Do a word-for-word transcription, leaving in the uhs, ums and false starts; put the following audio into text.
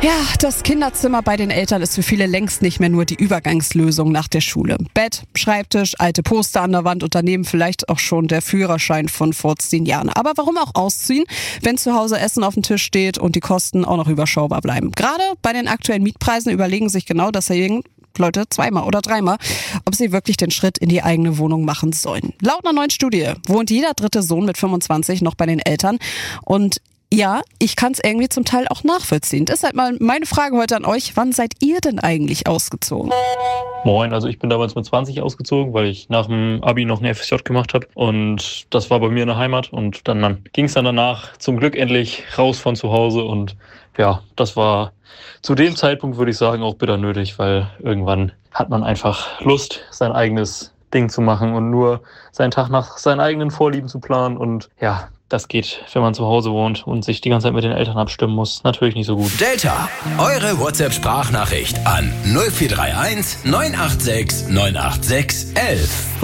Ja, das Kinderzimmer bei den Eltern ist für viele längst nicht mehr nur die Übergangslösung nach der Schule. Bett, Schreibtisch, alte Poster an der Wand und daneben vielleicht auch schon der Führerschein von vor zehn Jahren. Aber warum auch ausziehen, wenn zu Hause Essen auf dem Tisch steht und die Kosten auch noch überschaubar bleiben? Gerade bei den aktuellen Mietpreisen überlegen sich genau deswegen Leute zweimal oder dreimal, ob sie wirklich den Schritt in die eigene Wohnung machen sollen. Laut einer neuen Studie wohnt jeder dritte Sohn mit fünfundzwanzig noch bei den Eltern und ja, ich kann es irgendwie zum Teil auch nachvollziehen. Deshalb mal meine Frage heute an euch, wann seid ihr denn eigentlich ausgezogen? Moin, also ich bin damals mit zwanzig ausgezogen, weil ich nach dem Abi noch eine F S J gemacht habe und das war bei mir in der Heimat und dann, dann ging es dann danach zum Glück endlich raus von zu Hause und ja, das war zu dem Zeitpunkt, würde ich sagen, auch bitter nötig, weil irgendwann hat man einfach Lust, sein eigenes Ding zu machen und nur seinen Tag nach seinen eigenen Vorlieben zu planen und ja, das geht, wenn man zu Hause wohnt und sich die ganze Zeit mit den Eltern abstimmen muss, natürlich nicht so gut. Delta, eure WhatsApp-Sprachnachricht an null vier drei eins neun acht sechs neun acht sechs eins eins.